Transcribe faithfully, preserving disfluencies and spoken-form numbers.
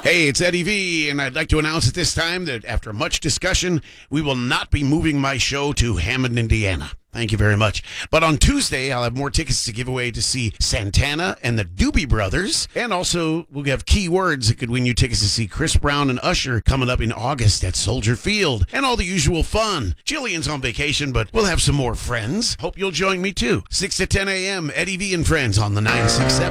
Hey, it's Eddie V, and I'd like to announce at this time that after much discussion, we will not be moving my show to Hammond, Indiana. Thank you very much. But on Tuesday, I'll have more tickets to give away to see Santana and the Doobie Brothers. And also, we'll have key words that could win you tickets to see Chris Brown and Usher coming up in August at Soldier Field. And all the usual fun. Jillian's on vacation, but we'll have some more friends. Hope you'll join me too. six to ten a.m., Eddie V and Friends on the nine six seven.